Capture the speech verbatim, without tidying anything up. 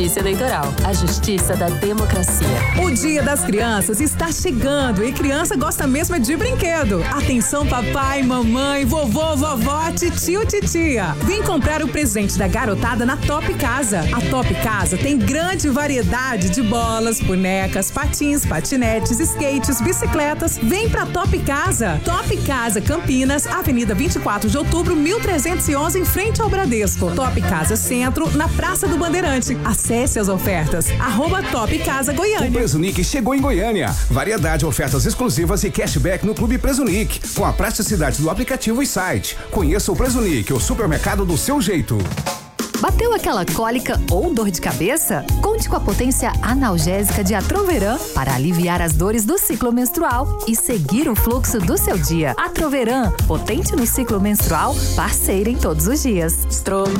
Justiça Eleitoral, a justiça da democracia. O Dia das Crianças está chegando e criança gosta mesmo é de brinquedo. Atenção papai, mamãe, vovô, vovó, titio, titia. Vem comprar o presente da garotada na Top Casa. A Top Casa tem grande variedade de bolas, bonecas, patins, patinetes, skates, bicicletas. Vem pra Top Casa. Top Casa Campinas, Avenida vinte e quatro de outubro, mil trezentos e onze, em frente ao Bradesco. Top Casa Centro, na Praça do Bandeirante. Acesse as ofertas. Arroba Top Casa Goiânia. O Presunic chegou em Goiânia. Variedade, ofertas exclusivas e cashback no Clube Presunic. Com a praticidade do aplicativo e site. Conheça o Presunic, o supermercado do seu jeito. Bateu aquela cólica ou dor de cabeça? Conte com a potência analgésica de Atroveran para aliviar as dores do ciclo menstrual e seguir o fluxo do seu dia. Atroveran, potente no ciclo menstrual, parceira em todos os dias. Stroke,